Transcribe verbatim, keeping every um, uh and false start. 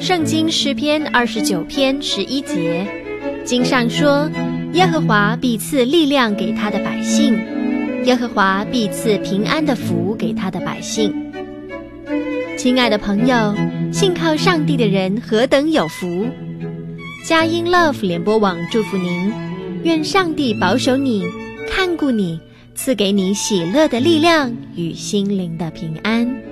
圣经诗篇二十九篇十一节，经上说，耶和华必赐力量给他的百姓，耶和华必赐平安的福给他的百姓。亲爱的朋友，信靠上帝的人何等有福！佳音 Love 联播网祝福您，愿上帝保守你，看顾你，赐给你喜乐的力量与心灵的平安。